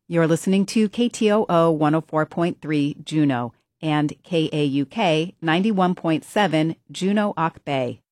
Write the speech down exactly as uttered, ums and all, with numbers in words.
You're listening to K T O O one oh four point three Juneau and K A U K ninety-one point seven Juneau Ock Bay.